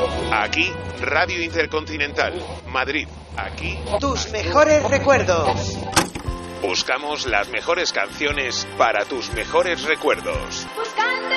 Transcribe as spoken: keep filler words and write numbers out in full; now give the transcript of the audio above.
Aquí, Radio Intercontinental, Madrid. Aquí, tus mejores recuerdos. Buscamos las mejores canciones para tus mejores recuerdos. Buscando